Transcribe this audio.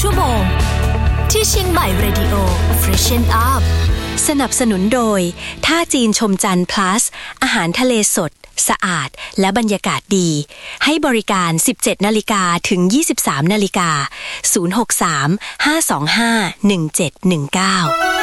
ชั่วโมงที่เชียงใหม่ Radio Freshen Up สนับสนุนโดยท่าจีนชมจันทร์ plus อาหารทะเลสดสะอาดและบรรยากาศดีให้บริการ 17:00 นถึง 23:00 น063 525 1719